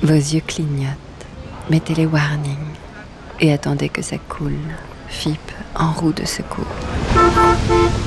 Vos yeux clignotent, mettez les warnings et attendez que ça coule. FIP en roue de secours.